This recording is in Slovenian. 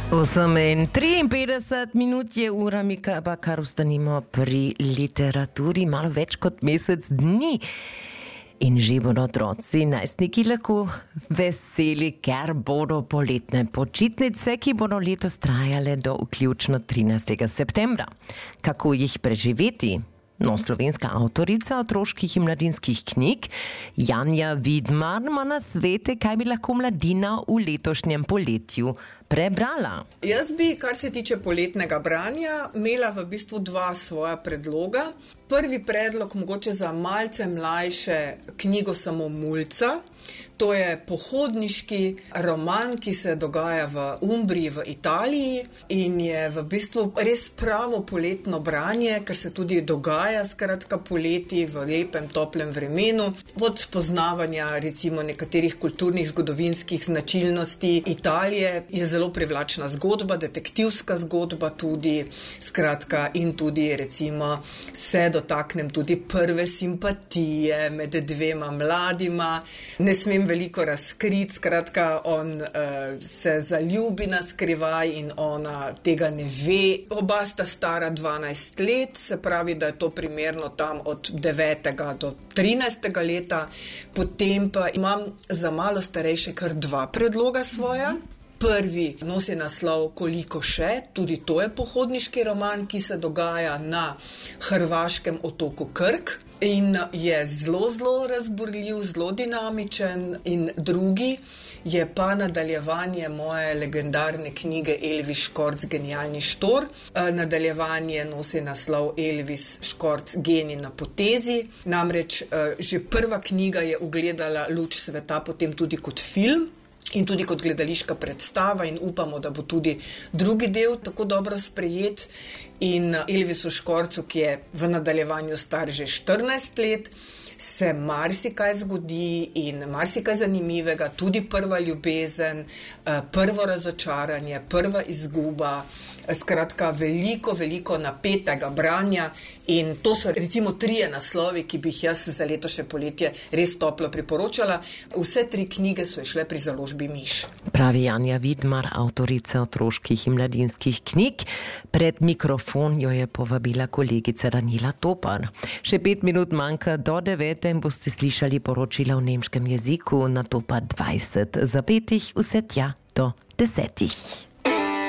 8:53 minut je ura, mi pa kar ostanimo pri literaturi, malo več kot mesec dni. In že bodo otroci, najstniki lahko veseli, ker bodo poletne počitnice, ki bodo letos trajale do vključno 13. septembra. Kako jih preživeti? No, slovenska avtorica otroških in mladinskih knjig Janja Vidmar ima nasvete, kaj bi lahko mladina v letošnjem poletju prebrala. Jaz bi, kar se tiče poletnega branja, imela v bistvu dva svoja predloga. Prvi predlog mogoče za malce mlajše knjigo Samomulca. To je pohodniški roman, ki se dogaja v Umbriji v Italiji in je v bistvu res pravo poletno branje, ker se tudi dogaja skratka poleti v lepem, toplem vremenu. Od spoznavanja recimo nekaterih kulturnih, zgodovinskih značilnosti Italije je zelo privlačna zgodba, detektivska zgodba tudi, skratka, in tudi recimo se dotaknem tudi prve simpatije med dvema mladima. Ne smem veliko razkriti, skratka, on se zaljubi na skrivaj in ona tega ne ve. Oba sta stara 12 let, se pravi, da je to primerno tam od 9. do 13. leta. Potem pa imam za malo starejše kar dva predloga svoja. Prvi nosi naslov Koliko še, tudi to je pohodniški roman, ki se dogaja na hrvaškem otoku Krk in je zelo razburljiv, zelo dinamičen. In drugi je pa nadaljevanje moje legendarne knjige Elvis Škorc Genialni štor. Nadaljevanje nosi naslov Elvis Škorc Genij na potezi. Namreč že prva knjiga je ugledala luč sveta potem tudi kot film in tudi kot gledališka predstava in upamo, da bo tudi drugi del tako dobro sprejet. In Elvisu Škorcu, ki je v nadaljevanju star že 14 let, se marsikaj zgodi in marsikaj zanimivega, tudi prva ljubezen, prvo razočaranje, prva izguba, skratka veliko napetega branja in to so recimo trije naslovi, ki bi jih jaz za letošnje poletje res toplo priporočala. Vse tri knjige so šle pri založbi Miš. Pravi Janja Vidmar, avtorica otroških in mladinskih knjig. Pred mikrofon jo je povabila kolegica Daniela Topar. Še 5 minut manjka do 9. in boste slišali poročila v nemškem jeziku, nato pa 20 zapetih, vse tja do 10.